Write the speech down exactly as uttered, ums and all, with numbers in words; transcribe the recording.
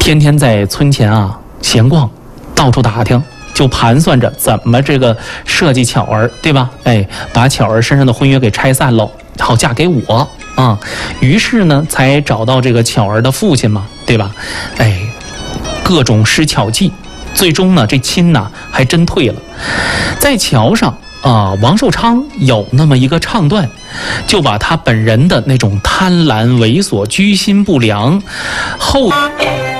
天天在村前啊闲逛，到处打听，就盘算着怎么这个设计巧儿，对吧？哎，把巧儿身上的婚约给拆散喽，好嫁给我啊。于是呢，才找到这个巧儿的父亲嘛，对吧？哎，各种施巧计，最终呢，这亲呐还真退了。在桥上啊，王寿昌有那么一个唱段，就把他本人的那种贪婪、猥琐、居心不良后。